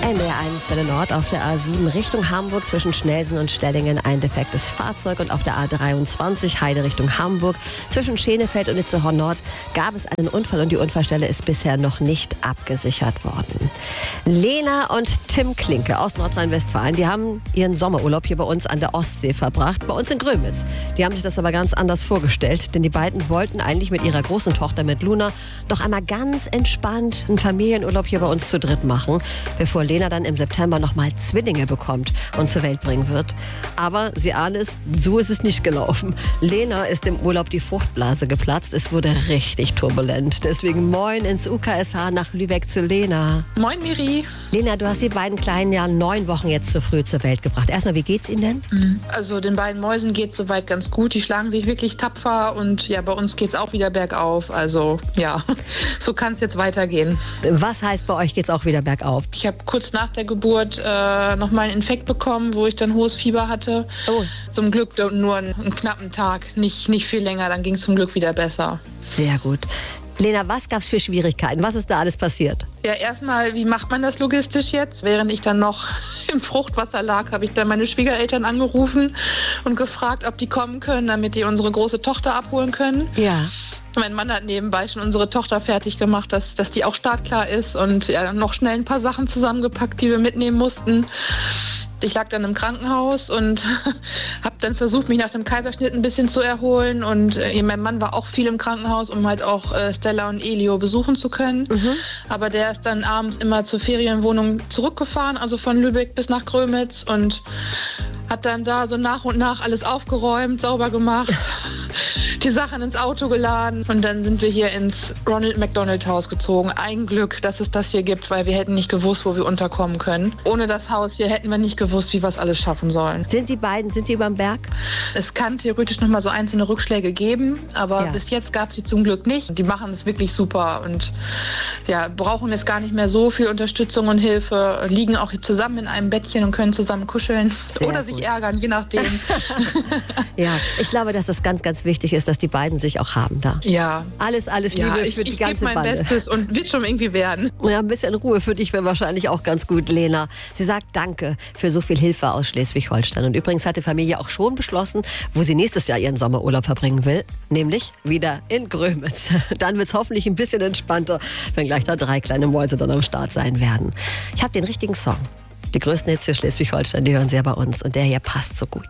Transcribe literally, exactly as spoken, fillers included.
N D R eins Welle Nord auf der A sieben Richtung Hamburg zwischen Schnelsen und Stellingen ein defektes Fahrzeug und auf der A dreiundzwanzig Heide Richtung Hamburg zwischen Schenefeld und Itzehoe Nord gab es einen Unfall und die Unfallstelle ist bisher noch nicht abgesichert worden. Lena und Tim Klinke aus Nordrhein-Westfalen, die haben ihren Sommerurlaub hier bei uns an der Ostsee verbracht, bei uns in Grömitz. Die haben sich das aber ganz anders vorgestellt, denn die beiden wollten eigentlich mit ihrer großen Tochter, mit Luna, doch einmal ganz entspannt einen Familienurlaub hier bei uns zu dritt machen, bevor Lena dann im September nochmal Zwillinge bekommt und zur Welt bringen wird. Aber sie ahnen es, so ist es nicht gelaufen. Lena ist im Urlaub die Fruchtblase geplatzt. Es wurde richtig turbulent. Deswegen moin ins U K S H nach Lübeck zu Lena. Moin Miri. Lena, du hast die beiden Kleinen ja neun Wochen jetzt zu früh zur Welt gebracht. Erstmal, wie geht's ihnen denn? Also den beiden Mäusen geht's soweit ganz gut. Die schlagen sich wirklich tapfer und ja, bei uns geht's auch wieder bergauf. Also ja, so kann es jetzt weitergehen. Was heißt, bei euch geht's auch wieder bergauf? Ich habe kurz nach der Geburt äh, nochmal einen Infekt bekommen, wo ich dann hohes Fieber hatte. Oh. Zum Glück nur einen, einen knappen Tag, nicht, nicht viel länger, dann ging es zum Glück wieder besser. Sehr gut. Lena, was gab's für Schwierigkeiten? Was ist da alles passiert? Ja, erstmal, wie macht man das logistisch jetzt? Während ich dann noch im Fruchtwasser lag, habe ich dann meine Schwiegereltern angerufen und gefragt, ob die kommen können, damit die unsere große Tochter abholen können. Ja. Mein Mann hat nebenbei schon unsere Tochter fertig gemacht, dass, dass die auch startklar ist und ja, noch schnell ein paar Sachen zusammengepackt, die wir mitnehmen mussten. Ich lag dann im Krankenhaus und habe dann versucht, mich nach dem Kaiserschnitt ein bisschen zu erholen. Und äh, mein Mann war auch viel im Krankenhaus, um halt auch äh, Stella und Elio besuchen zu können. Mhm. Aber der ist dann abends immer zur Ferienwohnung zurückgefahren, also von Lübeck bis nach Grömitz und hat dann da so nach und nach alles aufgeräumt, sauber gemacht. Die Sachen ins Auto geladen und dann sind wir hier ins Ronald McDonald Haus gezogen. Ein Glück, dass es das hier gibt, weil wir hätten nicht gewusst, wo wir unterkommen können. Ohne das Haus hier hätten wir nicht gewusst, wie wir es alles schaffen sollen. Sind die beiden, sind die überm Berg? Es kann theoretisch noch mal so einzelne Rückschläge geben, aber ja. Bis jetzt gab es sie zum Glück nicht. Die machen es wirklich super und ja, brauchen jetzt gar nicht mehr so viel Unterstützung und Hilfe, liegen auch hier zusammen in einem Bettchen und können zusammen kuscheln. Sehr oder gut. Sich ärgern, je nachdem. Ja, ich glaube, dass das ganz, ganz wichtig ist, dass die beiden sich auch haben da. Ja. Alles, alles Liebe ja, ich, für die ich ganze Bande. Ich gebe mein Bestes und wird schon irgendwie werden. Ja, ein bisschen Ruhe für dich wäre wahrscheinlich auch ganz gut, Lena. Sie sagt Danke für so viel Hilfe aus Schleswig-Holstein. Und übrigens hat die Familie auch schon beschlossen, wo sie nächstes Jahr ihren Sommerurlaub verbringen will. Nämlich wieder in Grömitz. Dann wird es hoffentlich ein bisschen entspannter, wenn gleich da drei kleine Mäuse dann am Start sein werden. Ich habe den richtigen Song. Die größten Hits für Schleswig-Holstein, die hören Sie ja bei uns. Und der hier passt so gut.